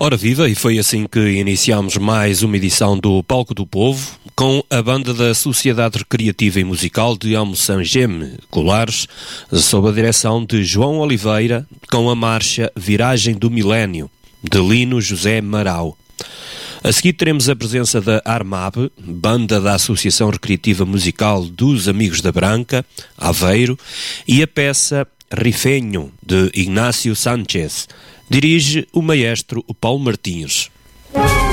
Ora viva, e foi assim que iniciámos mais uma edição do Palco do Povo, com a banda da Sociedade Recreativa e Musical de Almoçangeme, Colares, sob a direção de João Oliveira, com a marcha Viragem do Milénio, de Lino José Marau. A seguir teremos a presença da Armab, banda da Associação Recreativa Musical dos Amigos da Branca, Aveiro, e a peça Rifenho, de Ignácio Sánchez. Dirige o maestro Paulo Martins.